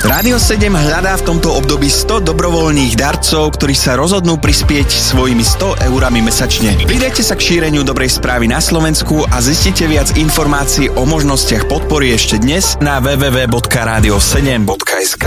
Rádio 7 hľadá v tomto období 100 dobrovoľných darcov, ktorí sa rozhodnú prispieť svojimi 100 eurami mesačne. Pridajte sa k šíreniu dobrej správy na Slovensku a zistite viac informácií o možnostiach podpory ešte dnes na www.radio7.sk.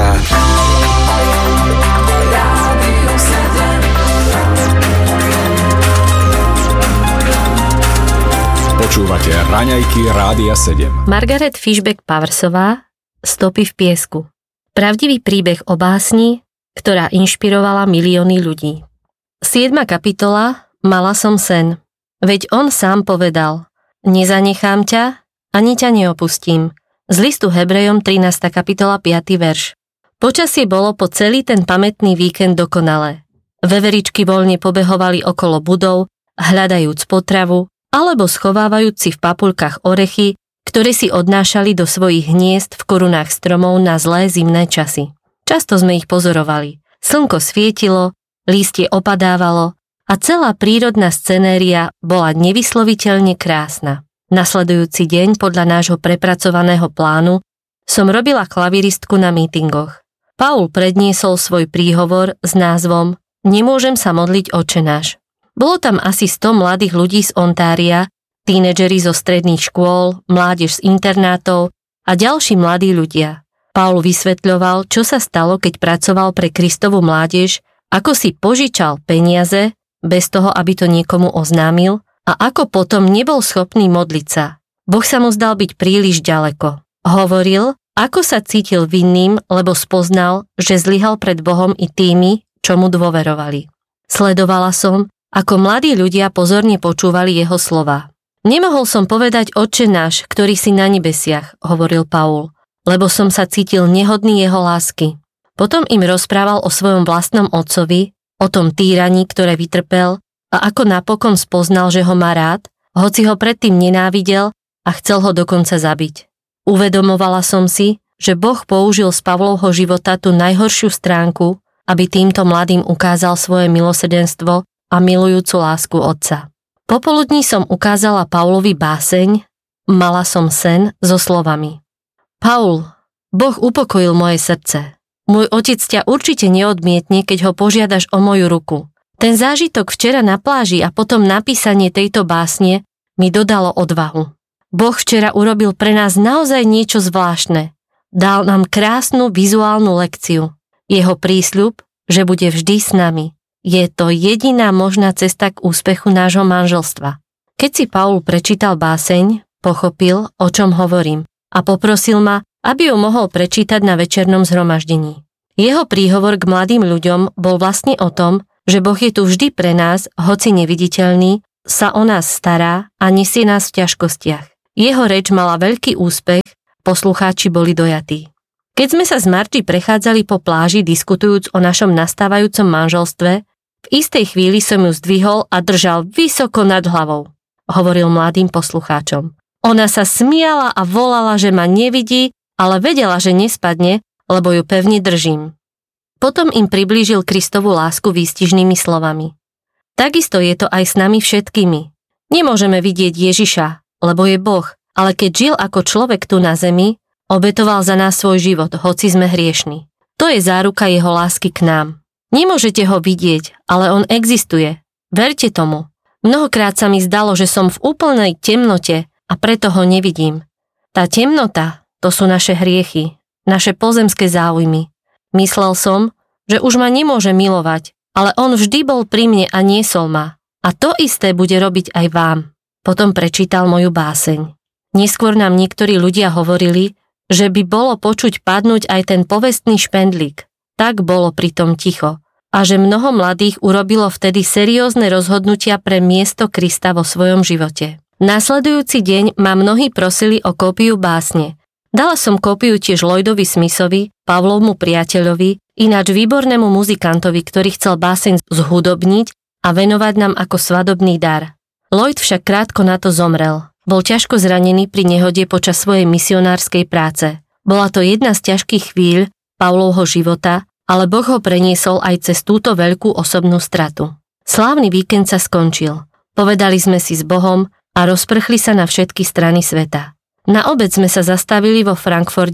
Počúvate Raňajky Rádia 7. Margaret Fishback-Powersová, Stopy v piesku. Pravdivý príbeh o básni, ktorá inšpirovala milióny ľudí. 7. kapitola. Mala som sen. Veď on sám povedal: Nezanechám ťa, ani ťa neopustím. Z listu Hebrejom 13. kapitola 5. verš. Počasie bolo po celý ten pamätný víkend dokonalé. Veveričky voľne pobehovali okolo budov, hľadajúc potravu, alebo schovávajúc si v papuľkách orechy, ktoré si odnášali do svojich hniezd v korunách stromov na zlé zimné časy. Často sme ich pozorovali. Slnko svietilo, lístie opadávalo a celá prírodná scenéria bola nevysloviteľne krásna. Nasledujúci deň podľa nášho prepracovaného plánu som robila klaviristku na mítingoch. Paul predniesol svoj príhovor s názvom Nemôžem sa modliť Otčenáš. Bolo tam asi 100 mladých ľudí z Ontária, tínedžeri zo stredných škôl, mládež z internátov a ďalší mladí ľudia. Paul vysvetľoval, čo sa stalo, keď pracoval pre Kristovu mládež, ako si požičal peniaze, bez toho, aby to niekomu oznámil, a ako potom nebol schopný modliť sa. Boh sa mu zdal byť príliš ďaleko. Hovoril, ako sa cítil vinným, lebo spoznal, že zlyhal pred Bohom i tými, čo mu dôverovali. Sledovala som, ako mladí ľudia pozorne počúvali jeho slova. Nemohol som povedať Otče náš, ktorý si na nebesiach, hovoril Paul, lebo som sa cítil nehodný jeho lásky. Potom im rozprával o svojom vlastnom otcovi, o tom týraní, ktoré vytrpel, a ako napokon spoznal, že ho má rád, hoci ho predtým nenávidel a chcel ho dokonca zabiť. Uvedomovala som si, že Boh použil z Pavlovho života tú najhoršiu stránku, aby týmto mladým ukázal svoje milosrdenstvo a milujúcu lásku otca. Popoludní som ukázala Paulovi báseň Mala som sen so slovami: Paul, Boh upokojil moje srdce. Môj otec ťa určite neodmietne, keď ho požiadaš o moju ruku. Ten zážitok včera na pláži a potom napísanie tejto básne mi dodalo odvahu. Boh včera urobil pre nás naozaj niečo zvláštne. Dal nám krásnu vizuálnu lekciu. Jeho prísľub, že bude vždy s nami. Je to jediná možná cesta k úspechu nášho manželstva. Keď si Paul prečítal báseň, pochopil, o čom hovorím, a poprosil ma, aby ju mohol prečítať na večernom zhromaždení. Jeho príhovor k mladým ľuďom bol vlastne o tom, že Boh je tu vždy pre nás, hoci neviditeľný, sa o nás stará a nesie nás v ťažkostiach. Jeho reč mala veľký úspech, poslucháči boli dojatí. Keď sme sa s Marty prechádzali po pláži diskutujúc o našom nastávajúcom manželstve, v istej chvíli som ju zdvihol a držal vysoko nad hlavou, hovoril mladým poslucháčom. Ona sa smiala a volala, že ma nevidí, ale vedela, že nespadne, lebo ju pevne držím. Potom im priblížil Kristovu lásku výstižnými slovami. Takisto je to aj s nami všetkými. Nemôžeme vidieť Ježiša, lebo je Boh, ale keď žil ako človek tu na zemi, obetoval za nás svoj život, hoci sme hriešni. To je záruka jeho lásky k nám. Nemôžete ho vidieť, ale on existuje. Verte tomu. Mnohokrát sa mi zdalo, že som v úplnej temnote a preto ho nevidím. Tá temnota, to sú naše hriechy, naše pozemské záujmy. Myslel som, že už ma nemôže milovať, ale on vždy bol pri mne a niesol ma. A to isté bude robiť aj vám. Potom prečítal moju báseň. Neskôr nám niektorí ľudia hovorili, že by bolo počuť padnúť aj ten povestný špendlík. Tak bolo pritom ticho. A že mnoho mladých urobilo vtedy seriózne rozhodnutia pre miesto Krista vo svojom živote. Nasledujúci deň ma mnohí prosili o kópiu básne. Dala som kópiu tiež Lloydovi Smithovi, Pavlovmu priateľovi, ináč výbornému muzikantovi, ktorý chcel báseň zhudobniť a venovať nám ako svadobný dar. Lloyd však krátko na to zomrel. Bol ťažko zranený pri nehode počas svojej misionárskej práce. Bola to jedna z ťažkých chvíľ Pavlovho života, ale Boh ho preniesol aj cez túto veľkú osobnú stratu. Slávny víkend sa skončil. Povedali sme si s Bohom a rozprchli sa na všetky strany sveta. Na obed sme sa zastavili vo Frankforde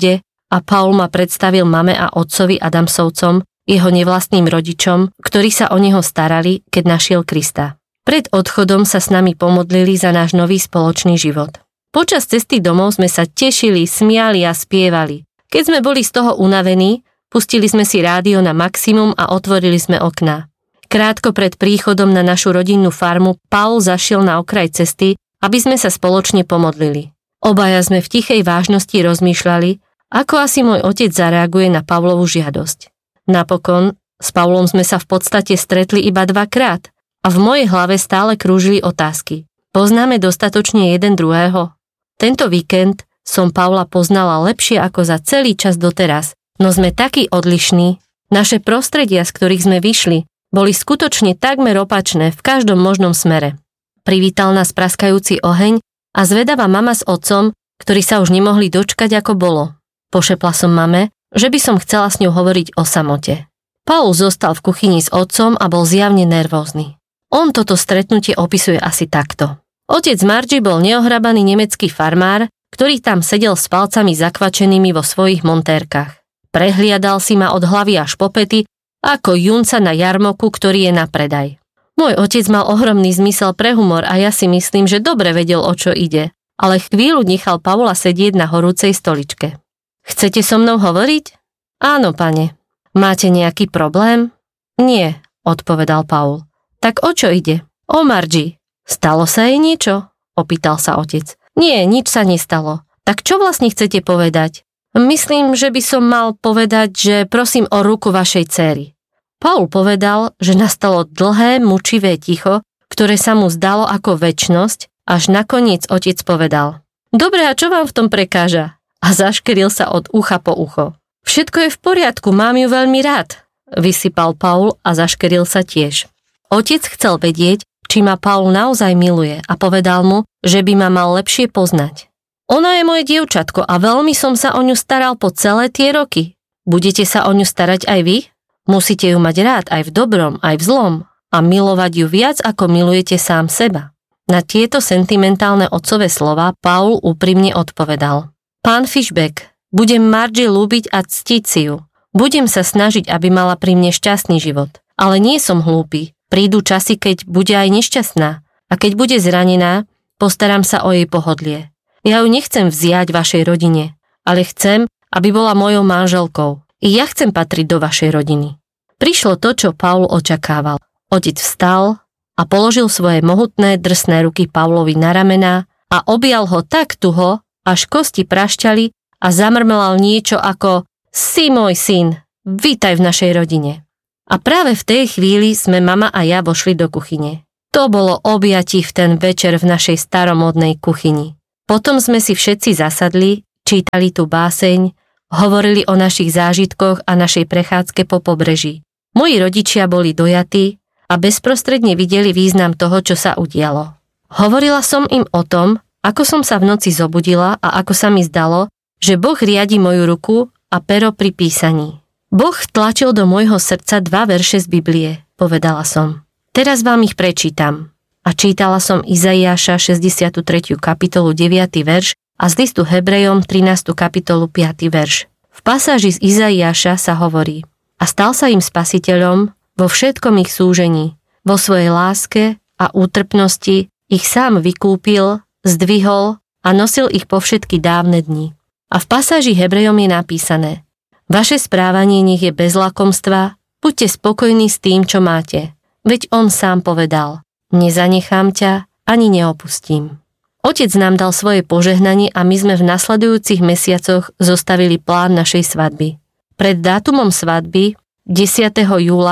a Paul ma predstavil mame a otcovi Adamsovcom, jeho nevlastným rodičom, ktorí sa o neho starali, keď našiel Krista. Pred odchodom sa s nami pomodlili za náš nový spoločný život. Počas cesty domov sme sa tešili, smiali a spievali. Keď sme boli z toho unavení, pustili sme si rádio na maximum a otvorili sme okná. Krátko pred príchodom na našu rodinnú farmu Paul zašiel na okraj cesty, aby sme sa spoločne pomodlili. Obaja sme v tichej vážnosti rozmýšľali, ako asi môj otec zareaguje na Pavlovu žiadosť. Napokon s Pavlom sme sa v podstate stretli iba 2-krát a v mojej hlave stále krúžili otázky. Poznáme dostatočne jeden druhého? Tento víkend som Pavla poznala lepšie ako za celý čas doteraz, no sme takí odlišní. Naše prostredia, z ktorých sme vyšli, boli skutočne takmer opačné v každom možnom smere. Privítal nás praskajúci oheň a zvedavá mama s otcom, ktorí sa už nemohli dočkať, ako bolo. Pošepla som mame, že by som chcela s ňou hovoriť o samote. Paul zostal v kuchyni s otcom a bol zjavne nervózny. On toto stretnutie opisuje asi takto. Otec Margie bol neohrabaný nemecký farmár, ktorý tam sedel s palcami zakvačenými vo svojich montérkach. Prehliadal si ma od hlavy až po päty, ako junca na jarmoku, ktorý je na predaj. Môj otec mal ohromný zmysel pre humor a ja si myslím, že dobre vedel, o čo ide, ale chvíľu nechal Paula sedieť na horúcej stoličke. Chcete so mnou hovoriť? Áno, pane. Máte nejaký problém? Nie, odpovedal Paul. Tak o čo ide? O Margie. Stalo sa jej niečo? Opýtal sa otec. Nie, nič sa nestalo. Tak čo vlastne chcete povedať? Myslím, že by som mal povedať, že prosím o ruku vašej dcéry. Paul povedal, že nastalo dlhé, mučivé ticho, ktoré sa mu zdalo ako večnosť, až nakoniec otec povedal. Dobre, a čo vám v tom prekáža? A zaškeril sa od ucha po ucho. Všetko je v poriadku, mám ju veľmi rád, vysypal Paul a zaškeril sa tiež. Otec chcel vedieť, či ma Paul naozaj miluje a povedal mu, že by ma mal lepšie poznať. Ona je moje dievčatko a veľmi som sa o ňu staral po celé tie roky. Budete sa o ňu starať aj vy? Musíte ju mať rád aj v dobrom, aj v zlom a milovať ju viac, ako milujete sám seba. Na tieto sentimentálne otcové slova Paul úprimne odpovedal. Pán Fischbeck, budem Margie ľúbiť a ctiť si ju. Budem sa snažiť, aby mala pri mne šťastný život. Ale nie som hlúpy. Prídu časy, keď bude aj nešťastná. A keď bude zranená, postaram sa o jej pohodlie. Ja ju nechcem vziať vašej rodine, ale chcem, aby bola mojou manželkou. I ja chcem patriť do vašej rodiny. Prišlo to, čo Paul očakával. Otec vstal a položil svoje mohutné drsné ruky Paulovi na ramená a objal ho tak tuho, až kosti prašťali a zamrmelal niečo ako Si môj syn, vítaj v našej rodine. A práve v tej chvíli sme mama a ja vošli do kuchyne. To bolo objatí v ten večer v našej staromodnej kuchyni. Potom sme si všetci zasadli, čítali tú báseň, hovorili o našich zážitkoch a našej prechádzke po pobreží. Moji rodičia boli dojatí a bezprostredne videli význam toho, čo sa udialo. Hovorila som im o tom, ako som sa v noci zobudila a ako sa mi zdalo, že Boh riadi moju ruku a pero pri písaní. Boh tlačil do môjho srdca 2 verše z Biblie, povedala som. Teraz vám ich prečítam. A čítala som Izaiáša 63. kapitolu 9. verš a z listu Hebrejom 13. kapitolu 5. verš. V pasáži z Izaiáša sa hovorí: A stal sa im spasiteľom vo všetkom ich súžení, vo svojej láske a útrpnosti ich sám vykúpil, zdvihol a nosil ich po všetky dávne dni. A v pasáži Hebrejom je napísané: Vaše správanie nech je bez lakomstva, buďte spokojní s tým, čo máte. Veď on sám povedal: Nezanechám ťa, ani neopustím. Otec nám dal svoje požehnanie a my sme v nasledujúcich mesiacoch zostavili plán našej svadby. Pred dátumom svadby, 10. júla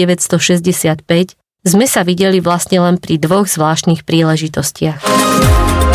1965, sme sa videli vlastne len pri 2 zvláštnych príležitostiach.